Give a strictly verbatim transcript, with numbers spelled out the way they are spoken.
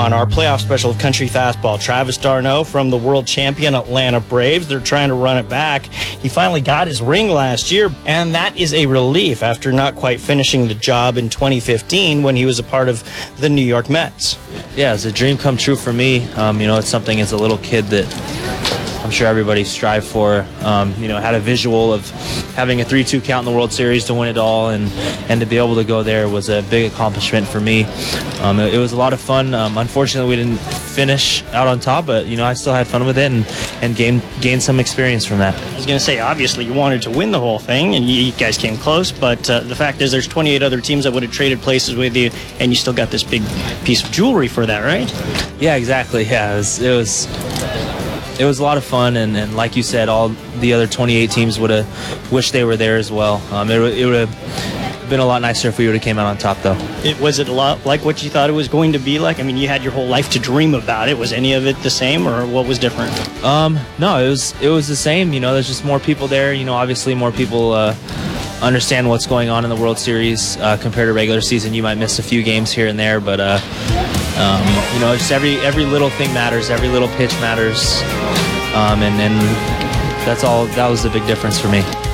on our playoff special of Country Fastball. Travis d'Arnaud from the world champion Atlanta Braves. They're trying to run it back. He finally got his ring last year, and that is a relief after not quite finishing the job in twenty fifteen when he was a part of the New York Mets. Yeah, it's a dream come true for me. Um, you know, it's something as a little kid that I'm sure everybody strived for. Um, you know, had a visual of having a three two count in the World Series to win it all, and, and to be able to go there was a big accomplishment for me. Um, it, it was a lot of fun. Um, unfortunately, we didn't finish out on top, but, you know, I still had fun with it and, and gained, gained some experience from that. I was going to say, obviously, you wanted to win the whole thing, and you, you guys came close, but uh, the fact is there's twenty-eight other teams that would have traded places with you, and you still got this big piece of jewelry for that, right? Yeah, exactly. Yeah, it was... It was It was a lot of fun, and, and like you said, all the other twenty-eight teams would have wished they were there as well. Um, it, it would have been a lot nicer if we would have came out on top, though. It, was it a lot like what you thought it was going to be like? I mean, you had your whole life to dream about it. Was any of it the same, or what was different? Um, no, it was it was the same. You know, there's just more people there. You know, obviously more people uh, understand what's going on in the World Series uh, compared to regular season. You might miss a few games here and there, but uh, um, you know, just every every little thing matters. Every little pitch matters. Um, and, and that's all. That was the big difference for me.